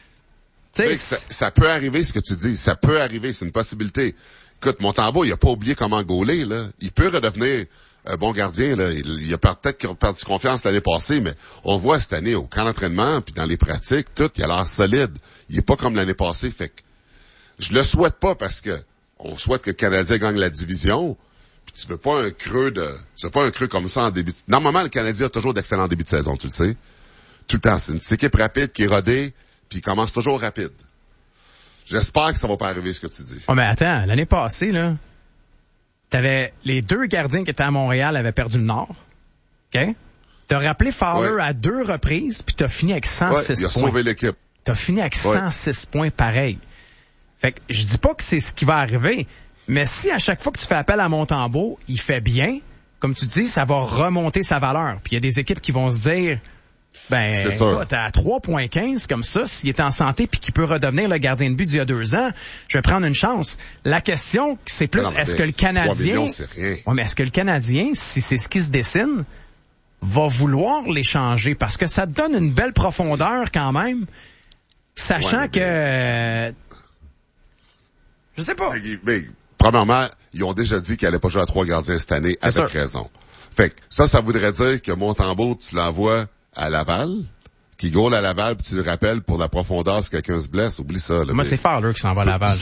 ça peut arriver, ce que tu dis. Ça peut arriver, c'est une possibilité. Écoute, Montembeault, il a pas oublié comment gauler, là. Il peut redevenir un bon gardien, là. Il a peut-être perdu confiance l'année passée, mais on voit cette année au camp d'entraînement, puis dans les pratiques, tout, il a l'air solide. Il est pas comme l'année passée, fait que je le souhaite pas parce que on souhaite que le Canadien gagne la division, puis tu veux pas un creux comme ça en début. Normalement, le Canadien a toujours d'excellents débuts de saison, tu le sais. Tout le temps. C'est une équipe rapide qui est rodée, puis il commence toujours rapide. J'espère que ça va pas arriver, ce que tu dis. Oh, mais attends, l'année passée, là, t'avais les 2 gardiens qui étaient à Montréal avaient perdu le Nord. OK? T'as rappelé Fowler à 2 reprises, puis t'as fini avec 106 points. Il a sauvé l'équipe. T'as fini avec 106 points pareil. Fait que je dis pas que c'est ce qui va arriver, mais si à chaque fois que tu fais appel à Montembeault, il fait bien, comme tu dis, ça va remonter sa valeur. Puis il y a des équipes qui vont se dire, écoute, à 3,15 comme ça, s'il est en santé puis qu'il peut redevenir le gardien de but d'il y a 2 ans, je vais prendre une chance. La question, c'est plus, est-ce que le Canadien... 3 millions, c'est rien. Ouais, mais est-ce que le Canadien, si c'est ce qui se dessine, va vouloir l'échanger? Parce que ça te donne une belle profondeur quand même, sachant que... Je sais pas. Mais, premièrement, ils ont déjà dit qu'ils n'allaient pas jouer à 3 gardiens cette année, avec raison. Fait que ça voudrait dire que Montembeault, tu l'envoies à Laval, qui goal à Laval, puis tu le rappelles pour la profondeur si quelqu'un se blesse. Oublie ça. Là, moi, c'est Fowler qui s'en va à Laval.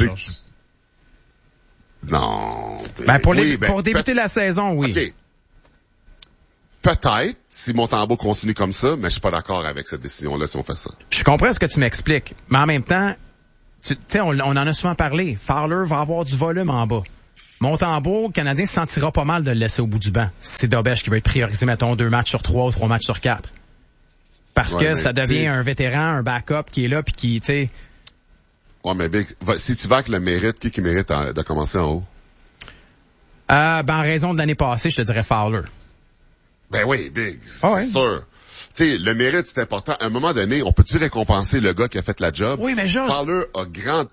Non. Pour débuter la saison, oui. OK. peut-être, si Montembeault continue comme ça, mais je suis pas d'accord avec cette décision-là si on fait ça. Je comprends ce que tu m'expliques, mais en même temps, tu sais, on en a souvent parlé. Fowler va avoir du volume en bas. Montembeault, le Canadien se sentira pas mal de le laisser au bout du banc. C'est Dobèche qui va être priorisé, mettons, 2 matchs sur 3 ou 3 matchs sur 4. Parce que ça devient un vétéran, un backup qui est là puis qui, tu sais... Ouais, mais Big, si tu vas avec le mérite, qui mérite de commencer en haut? En raison de l'année passée, je te dirais Fowler. Ben oui, Big, c'est sûr. Tu sais, le mérite, c'est important. À un moment donné, on peut-tu récompenser le gars qui a fait la job? Oui, mais Fowler a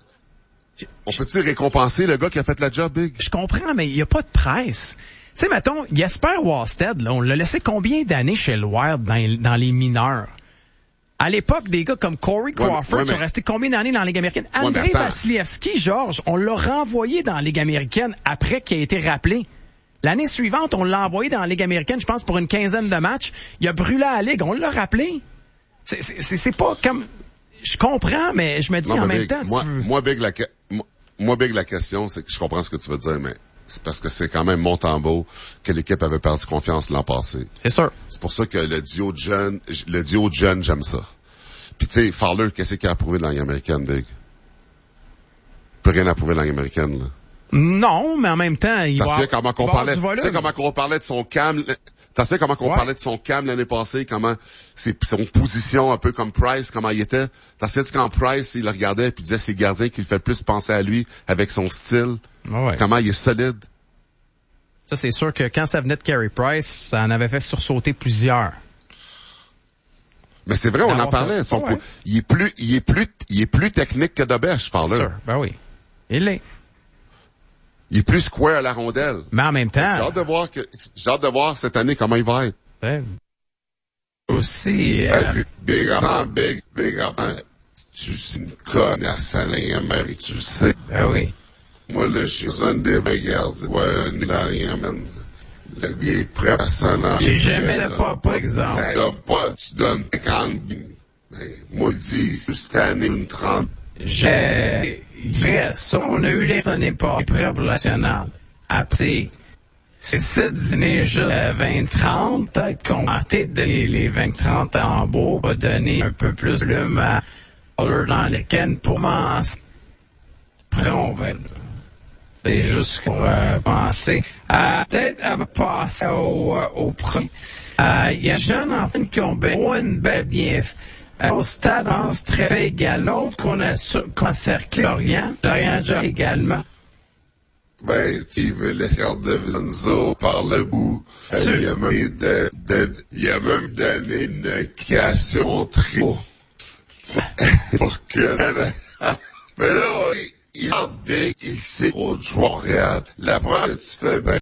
On peut-tu récompenser le gars qui a fait la job, Big? Je comprends, mais il n'y a pas de presse. Tu sais, mettons, Jesper Wallstedt, là, on l'a laissé combien d'années chez le Wild dans les mineurs? À l'époque, des gars comme Corey Crawford sont restés combien d'années dans la Ligue américaine? Andrei Vasilevski, Georges, on l'a renvoyé dans la Ligue américaine après qu'il ait été rappelé. L'année suivante, on l'a envoyé dans la Ligue américaine, je pense, pour une quinzaine de matchs. Il a brûlé à la Ligue, on l'a rappelé. C'est pas comme... Je comprends, mais je me dis en même temps... Moi, Big, la question, c'est que je comprends ce que tu veux dire, mais c'est parce que c'est quand même Montembeault que l'équipe avait perdu confiance l'an passé. C'est sûr. C'est pour ça que le duo de jeunes, j'aime ça. Puis tu sais, Fowler, qu'est-ce qu'il a approuvé dans la Ligue américaine, Big? Il peut rien approuver dans la Ligue américaine, là. Non, mais en même temps, il va Tu sais comment on parlait de son cam, parlait de son cam l'année passée, comment son position un peu comme Price, comment il était. T'as sais quand Price, il le regardait puis disait c'est le gardien qui le fait plus penser à lui avec son style. Comment il est solide. Ça, c'est sûr que quand ça venait de Carey Price, ça en avait fait sursauter plusieurs. Mais c'est vrai, on en parlait. Il est plus technique que Dobèche, Fowler. Sûr, ben oui. Il l'est. Il est plus square à la rondelle. Mais en même temps... J'ai hâte de voir cette année comment il va être. Aussi... Big, tu connais à Salin Amérique, tu sais. Ben oui. Moi, là, je suis un des regards, man. Le gars est prêt à s'en aller. J'ai jamais le pas, par exemple. Tu donnes 50. Mais moi, dis, cette année, une 30. Ça, on a eu les années pas prêts pour la nationale. Après, c'est 7 dîners juste 20-30. Peut-être qu'on va peut-être donner les 20-30 en beau, va donner un peu plus de volume à dans les cannes pour commencer. Après, on va... C'est juste qu'on va penser. Peut-être à passer au premier. Il y a jeunes enfants qui ont une belle bien au stade, on se très égal. L'autre qu'on a cerclé, Dorian Job également. Ben, tu veux laisser de Vincenzo par le bout. Il a même donné une création trio. Pour que... Mais là, il sait trop de joueurs réels. La première, tu fais ben...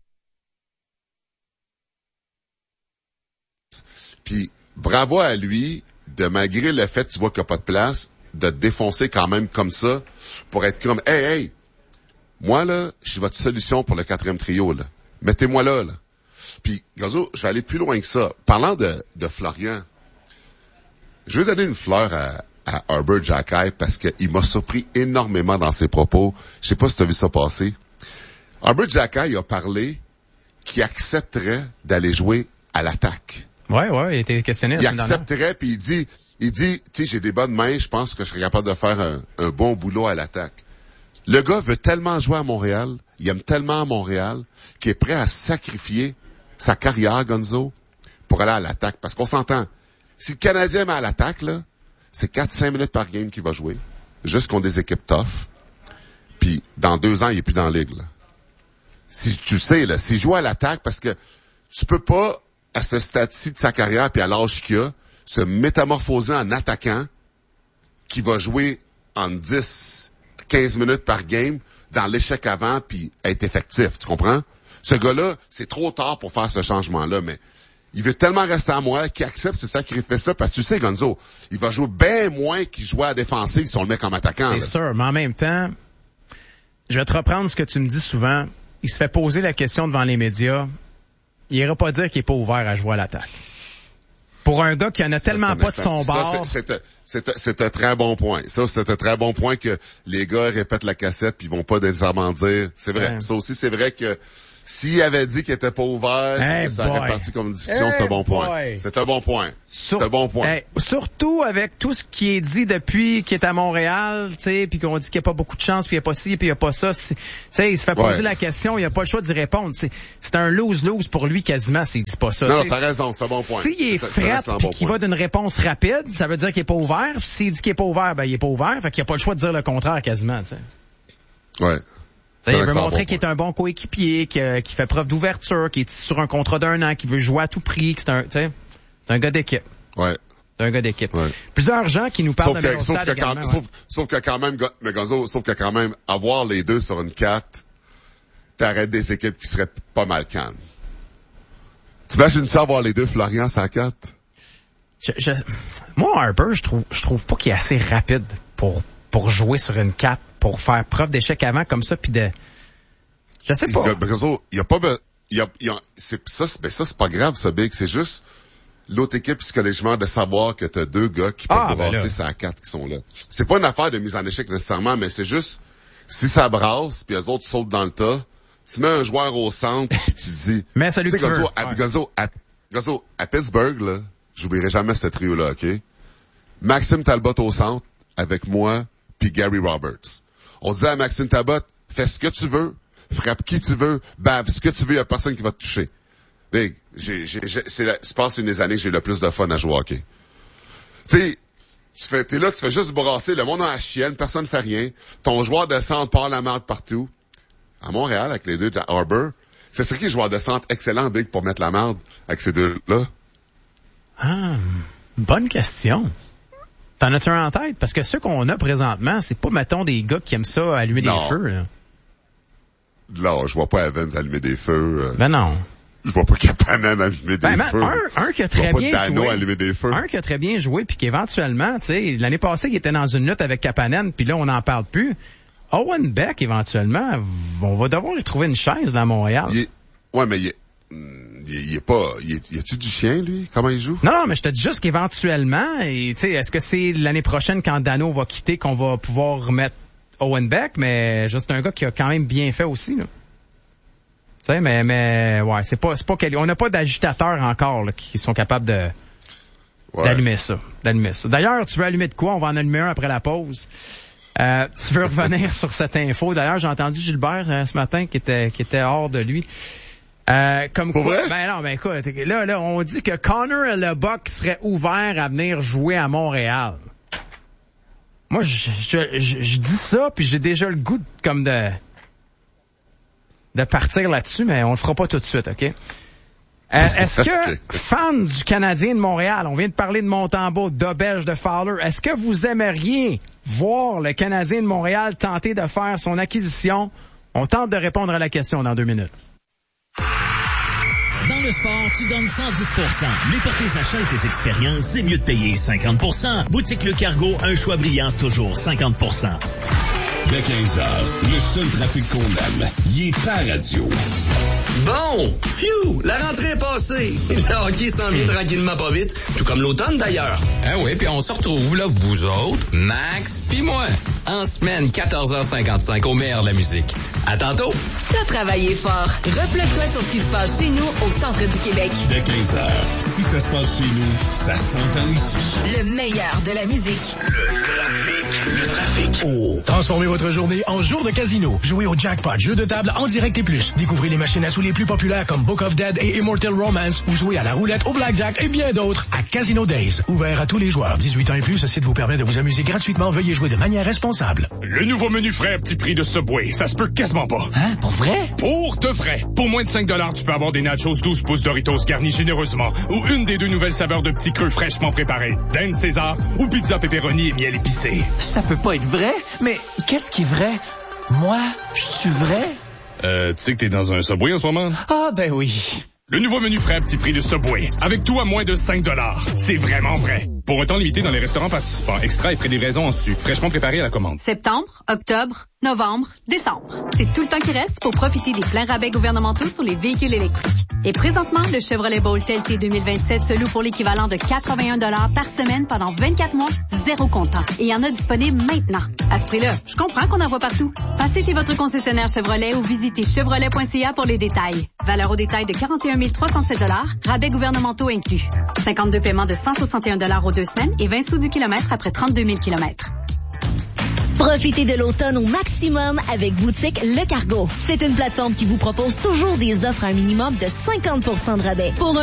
Puis, bravo à lui, de malgré le fait, tu vois qu'il n'y a pas de place, de te défoncer quand même comme ça, pour être comme, hey, moi, là, je suis votre solution pour le 4e trio, là. Mettez-moi là. Puis, Gazo, je vais aller plus loin que ça. Parlant de Florian, je vais donner une fleur à Herbert Jacquet parce qu'il m'a surpris énormément dans ses propos. Je sais pas si tu as vu ça passer. Herbert Jacquet, il a parlé qu'il accepterait d'aller jouer à l'attaque. Ouais, il était questionné. Il accepterait, puis il dit, tu sais, j'ai des bonnes mains, je pense que je serais capable de faire un bon boulot à l'attaque. Le gars veut tellement jouer à Montréal, il aime tellement Montréal, qu'il est prêt à sacrifier sa carrière, Gonzo, pour aller à l'attaque. Parce qu'on s'entend, si le Canadien met à l'attaque, là, c'est 4-5 minutes par game qu'il va jouer, juste contre des équipes tough, puis dans 2 ans, il est plus dans la ligue, là. Si tu sais, là, s'il joue à l'attaque, parce que tu peux pas, à ce stade-ci de sa carrière, puis à l'âge qu'il a, se métamorphoser en attaquant qui va jouer en 10, 15 minutes par game dans l'échec avant, puis être effectif, tu comprends? Ce gars-là, c'est trop tard pour faire ce changement-là, mais il veut tellement rester à moi qu'il accepte ces sacrifices-là, parce que tu sais, Gonzo, il va jouer bien moins qu'il jouait à défensive si on le met comme attaquant. C'est sûr, mais en même temps, je vais te reprendre ce que tu me dis souvent. Il se fait poser la question devant les médias. Il ira pas dire qu'il est pas ouvert à jouer à l'attaque. Pour un gars qui en a tellement pas de son bord. C'est un très bon point. Ça, c'est un très bon point que les gars répètent la cassette puis ils vont pas nécessairement dire. C'est vrai. Ouais. Ça aussi, c'est vrai que S'il avait dit qu'il était pas ouvert, ça aurait parti comme une discussion, c'est un bon point. C'est un bon point. C'est un bon point. Surtout avec tout ce qui est dit depuis qu'il est à Montréal, tu sais, puis qu'on dit qu'il n'y a pas beaucoup de chance, puis il n'y a pas ci, puis il n'y a pas ça. Tu sais, il se fait poser la question, il n'y a pas le choix d'y répondre. C'est un lose-lose pour lui quasiment s'il dit pas ça. Non, t'as raison, c'est un bon point. S'il est fret puis qu'il va d'une réponse rapide, ça veut dire qu'il est pas ouvert. S'il dit qu'il est pas ouvert, ben il est pas ouvert, fait qu'il n'y a pas le choix de dire le contraire quasiment, tu sais. Ouais. Il veut montrer qu'il est un bon coéquipier, qui fait preuve d'ouverture, qui est sur un contrat d'1 an, qui veut jouer à tout prix, que c'est un gars d'équipe. Ouais. C'est un gars d'équipe. Ouais. Plusieurs gens qui nous parlent de sauf que quand même, avoir les deux sur une 4, t'arrêtes des équipes qui seraient pas mal calmes. T'imagines-tu avoir les deux Florian sur la 4? Moi, Harper, je trouve pas qu'il est assez rapide pour jouer sur une 4, pour faire preuve d'échec avant comme ça, puis de... Je sais pas. Il y a pas... ça, c'est pas grave, ça, Big. C'est juste l'autre équipe psychologiquement de savoir que t'as deux gars qui peuvent brasser sur la 4 qui sont là. C'est pas une affaire de mise en échec nécessairement, mais c'est juste, si ça brasse, puis les autres sautent dans le tas, tu mets un joueur au centre, puis tu dis... Mais celui que tu veux. À Pittsburgh, là, j'oublierai jamais ce trio-là, OK? Maxime Talbot au centre, avec moi, puis Gary Roberts. On disait à Maxime Talbot, fais ce que tu veux, frappe qui tu veux, bave ce que tu veux, il y a personne qui va te toucher. Big, je pense une des années que j'ai le plus de fun à jouer au hockey. Tu sais, t'es là, tu fais juste brasser, le monde en chienne, personne ne fait rien, ton joueur de centre part la merde partout. À Montréal, avec les deux de Harbour, c'est ce qui est joueur de centre excellent, Big, pour mettre la merde avec ces deux-là? Ah, bonne question. T'en as-tu un en tête? Parce que ceux qu'on a présentement, c'est pas, mettons, des gars qui aiment ça allumer des feux. Là. Non, je vois pas Evans allumer des feux. Ben non. Je vois pas Kapanen allumer des feux. Un qui a très bien joué. Allumer des feux. Un qui a très bien joué, puis qui éventuellement, tu sais, l'année passée, il était dans une lutte avec Kapanen, puis là, on n'en parle plus. Owen Beck, éventuellement, on va devoir lui trouver une chaise dans Montréal. Ouais, mais il est pas... Y a-tu du chien, lui? Comment il joue? Non, mais je te dis juste qu'éventuellement, tu sais, est-ce que c'est l'année prochaine, quand Dano va quitter, qu'on va pouvoir remettre Owen Beck? Mais juste un gars qui a quand même bien fait aussi, là. Tu sais, mais ouais, c'est pas on n'a pas d'agitateurs encore, là, qui sont capables d'allumer ça. D'ailleurs, tu veux allumer de quoi? On va en allumer un après la pause. Tu veux revenir sur cette info? D'ailleurs, j'ai entendu Gilbert ce matin qui était hors de lui. Comme pour quoi, vrai? Écoute, là, on dit que Connor Lebock serait ouvert à venir jouer à Montréal. Moi, je dis ça, puis j'ai déjà le goût de partir là-dessus, mais on le fera pas tout de suite, OK? Est-ce que, fan du Canadien de Montréal, on vient de parler de Montembeault, d'Auberge, de Fowler, est-ce que vous aimeriez voir le Canadien de Montréal tenter de faire son acquisition? On tente de répondre à la question dans 2 minutes. Dans le sport, tu donnes 110%. Mais pour tes achats et tes expériences, c'est mieux de payer 50%. Boutique Le Cargo, un choix brillant, toujours 50%. Dès 15h, le seul trafic qu'on aime, il est à radio. Bon, phew, la rentrée est passée. Le hockey s'en vient tranquillement pas vite, tout comme l'automne d'ailleurs. Ah oui, puis on se retrouve là, vous autres, Max puis moi, en semaine 14h55 au meilleur de la musique. À tantôt. T'as travaillé fort. Replug-toi sur ce qui se passe chez nous au centre du Québec. Dès 15h, si ça se passe chez nous, ça s'entend ici. Le meilleur de la musique. Le trafic. Oh. Transformez votre journée en jour de casino. Jouez au jackpot, jeu de table en direct et plus. Découvrez les machines à sous les plus populaires comme Book of Dead et Immortal Romance ou jouez à la roulette, au blackjack et bien d'autres à Casino Days. Ouvert à tous les joueurs. 18 ans et plus, ce site vous permet de vous amuser gratuitement. Veuillez jouer de manière responsable. Le nouveau menu frais à petit prix de Subway, ça se peut quasiment pas. Hein? Pour vrai? Pour de vrai. Pour moins de 5$, tu peux avoir des nachos 12 pouces Doritos garnis généreusement ou une des 2 nouvelles saveurs de petits creux fraîchement préparés. Dan César ou pizza pepperoni et miel épicé. Ça peut pas être vrai, mais qu'est-ce qui est vrai? Moi, je suis vrai? Tu sais que t'es dans un Subway en ce moment? Ah, ben oui. Le nouveau menu frais à petit prix de Subway. Avec tout à moins de 5$. C'est vraiment vrai. Pour un temps limité dans les restaurants participants. Extra et frais de livraison en sucre. Fraîchement préparé à la commande. Septembre, octobre, novembre, décembre. C'est tout le temps qui reste pour profiter des pleins rabais gouvernementaux sur les véhicules électriques. Et présentement, le Chevrolet Bolt LT 2027 se loue pour l'équivalent de 81$ par semaine pendant 24 mois, zéro comptant. Et il y en a disponible maintenant. À ce prix-là, je comprends qu'on en voit partout. Passez chez votre concessionnaire Chevrolet ou visitez chevrolet.ca pour les détails. Valeur au détail de 41 307$, rabais gouvernementaux inclus. 52 paiements de 161$ aux 2 semaines et 20 sous du kilomètre après 32 000 kilomètres. Profitez de l'automne au maximum avec Boutique Le Cargo. C'est une plateforme qui vous propose toujours des offres à un minimum de 50% de rabais. Pour